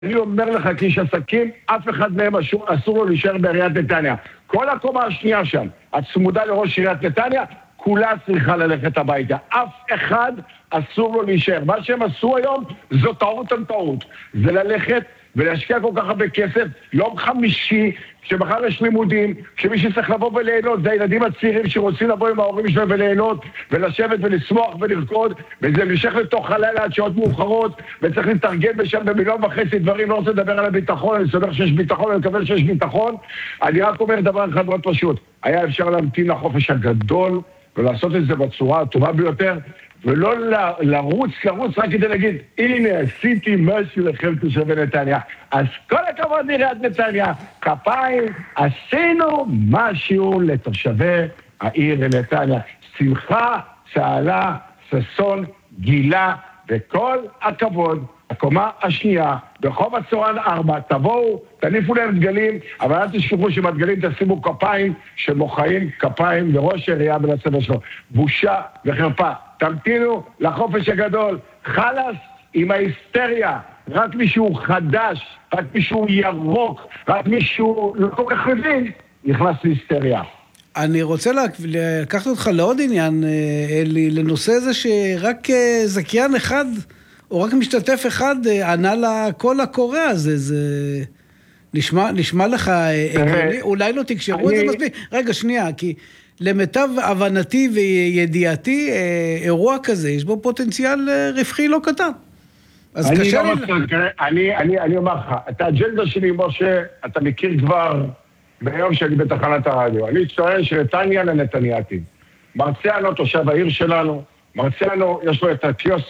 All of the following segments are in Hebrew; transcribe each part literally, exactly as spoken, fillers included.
אני אומר לך, כאיש עסקים, אף אחד מהם אסור לו להישאר בעיריית נתניה. כל הקומה השנייה שם, הצמודה לראש עיריית נתניה, כולה צריכה ללכת הביתה. אף אחד אסור לו להישאר. מה שהם עשו היום, זו טעות על טעות. זה ללכת ולהשקיע כל כך הרבה כסף, יום חמישי, כשבחר יש לימודים, כשמי שצריך לבוא וליהנות, זה הילדים הצעירים שרוצים לבוא עם ההורים שלהם וליהנות, ולשבת ולשמוח ולרקוד, וזה נמשך לתוך הלילה עד שעות מאוחרות, וצריך להתארגן בשם במיליון וחצי דברים, לא רוצה לדבר על הביטחון, אני סובר שיש ביטחון, אני מקבל שיש ביטחון. אני רק אומר דבר אחד מאוד פשוט, היה אפשר להמתין לחופש הגדול, ולעשות את זה בצורה הטובה ביותר, ולא לרוץ, לרוץ רק כדי להגיד, הנה, עשיתי משהו לכם תושבי נתניה. אז כל הכבוד לעיריית נתניה, כפיים, עשינו משהו לתושבי העיר נתניה. שמחה, צהלה, ששון, גילה, וכל הכבוד. הקומה השנייה, ברחוב הצורן ארבע, תבואו, תניפו להם דגלים, אבל אל תשכחו שמדגלים תשימו כפיים, שמוחאים כפיים לראש העירייה ולצבא שלו. בושה וחרפה. תמתינו לחופש הגדול. חלאס עם ההיסטריה. רק מישהו חדש, רק מישהו ירוק, רק מישהו לא כל כך מבין, נכנס להיסטריה. אני רוצה לקחת אותך לעוד עניין, אלי, לנושא זה שרק זכיין אחד, או רק משתתף אחד, ענה לקול הקורא הזה, זה נשמע, נשמע לך הגיוני? אולי לא תקשרו את זה מספיק. רגע, שנייה, כי למיטב הבנתי וידיעתי, אירוע כזה, יש בו פוטנציאל רווחי לא קטן. אז קשה לי... אני, אני, אני אומר לך, את האג'נדה שלי, משה, אתה מכיר כבר ביום שאני בתחנת הרדיו. אני צוען שנתניה לנתניאתים. מרציאנו, תושב העיר שלנו, מרציאנו, יש לו את הקיוסק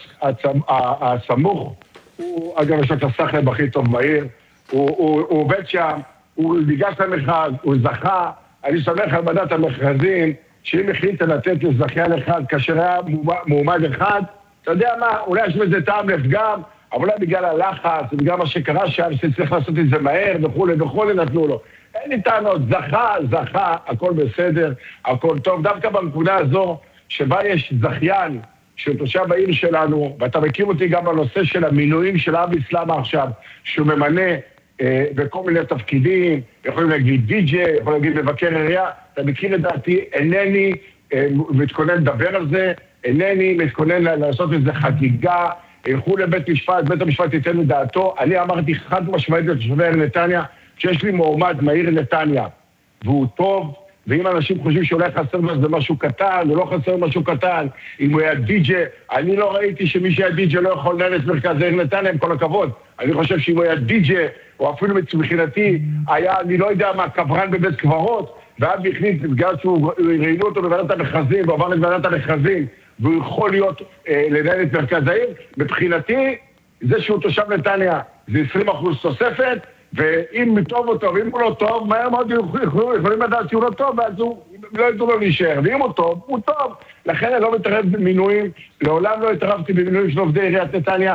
הסמוך, הוא, אגב, יש לו את השכל הכי טוב בעיר, הוא, הוא, הוא עובד שם, הוא ניגש למכרז, הוא זכה, אני סומך על ועדת המכרזים, שאם החליטה לתת לזכיין אחד, כאשר היה מועמד אחד, אתה יודע מה, אולי יש בזה טעם לפגם, אבל אולי בגלל הלחץ, בגלל מה שקרה שם, שצריך לעשות את זה מהר וכו' וכו' נתנו לו. אין לי טענות, זכה, זכה, הכל בסדר, הכל טוב. דווקא בנקודה הזו, שבה יש זכיין שהוא תושב בעיר שלנו, ואתה מכיר אותי גם בנושא של המינויים של אבי סלמה עכשיו, שהוא ממנה אה, בכל מיני תפקידים, יכולים להגיד די-ג'יי, יכולים להגיד מבקר עירייה, אתה מכיר את דעתי, אינני אה, מתכונן לדבר על זה, אינני מתכונן לעשות איזה חגיגה, ילכו לבית משפט, בית המשפט ייתן את דעתו. אני אמרתי חד משמעית לתושבי נתניה, שיש לי מועמד מהעיר נתניה, והוא טוב, ואם אנשים חושבים שאולי חסר בזה משהו קטן, או לא חסר משהו קטן, אם הוא היה די-ג'יי, אני לא ראיתי שמי שהיה די-ג'יי לא יכול לנהל את מרכז העיר נתניה, עם כל הכבוד. אני חושב שאם הוא היה די-ג'יי, או אפילו מבחינתי, היה, אני לא יודע מה, קברן בבית קברות, ואז החליט, בגלל שהוא ראינו אותו בוועדת המכרזים, ועבר את ועדת המכרזים, והוא יכול להיות, אה, לנהל את מרכז העיר, מבחינתי, זה שהוא תושב נתניה, זה עשרים אחוז תוספת, ואם טוב או טוב, אם הוא לא טוב, מהר מאוד יכולים לדעת שהוא לא טוב, ואז הוא לא ידעו לו להישאר. ואם הוא טוב, הוא טוב. לכן אני לא מתערב במינויים, לעולם לא התערבתי במינויים של עובדי עיריית נתניה.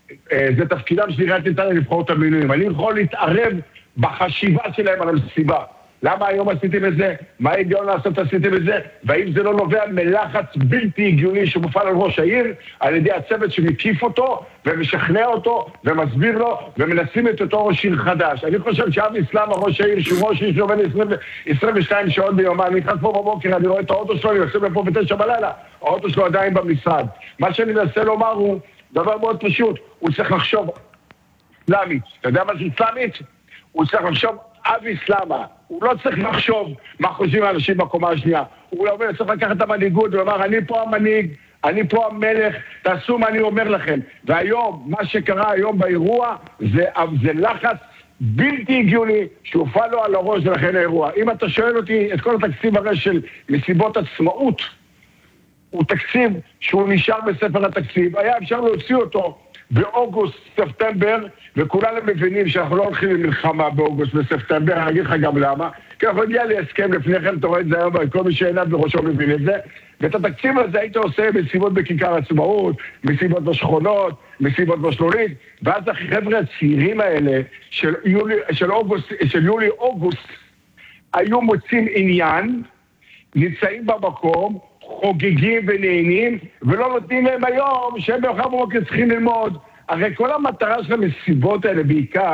זה תפקידם של עיריית נתניה לבחור את המינויים. אני יכול להתערב בחשיבה שלהם על המסיבה. למה היום עשיתם את זה? מה ההיגיון לעשות עשיתם את זה? והאם זה לא נובע מלחץ בלתי הגיוני שמופעל על ראש העיר, על ידי הצוות שמקיף אותו ומשכנע אותו ומסביר לו ומנסים את אותו ראש עיר חדש. אני חושב שאבי סלמה, ראש העיר, שהוא ראש עיר שעובד עשרים ושתיים שעות ביומה, אני נכנס פה בבוקר, אני רואה את האוטו שלו, אני יוצא לפה בתשע בלילה, האוטו שלו עדיין במשרד. מה שאני מנסה לומר הוא דבר מאוד פשוט, הוא צריך לחשוב סלאמית. אתה יודע מה זה סלאמית? הוא צריך לחשוב אבי סלמה, הוא לא צריך לחשוב מה חושבים האנשים בקומה השנייה. הוא לא אומר, צריך לקחת את המנהיגות ולומר, אני פה המנהיג, אני פה המלך, תעשו מה אני אומר לכם. והיום, מה שקרה היום באירוע, זה, זה לחץ בלתי הגיוני שהופע לו על הראש ולכן האירוע. אם אתה שואל אותי את כל התקציב הרי של מסיבות עצמאות, הוא תקציב שהוא נשאר בספר התקציב, היה אפשר להוציא אותו באוגוסט, ספטמבר, וכולנו מבינים שאנחנו לא הולכים למלחמה באוגוסט וספטמבר, אני אגיד לך גם למה, כי אנחנו נגיע להסכם לפני כן, אתה רואה את זה היום, כל מי שעיניו בראשו מבין את זה, ואת התקציב הזה היית עושה מסיבות בכיכר עצמאות, מסיבות בשכונות, מסיבות בשלולית, ואז החבר'ה הצעירים האלה של יולי, של אוגוסט, של יולי-אוגוסט, היו מוצאים עניין, נמצאים במקום, חוגגים ונהנים, ולא נותנים להם היום שהם באחר בבוקר צריכים ללמוד, הרי כל המטרה של המסיבות האלה בעיקר,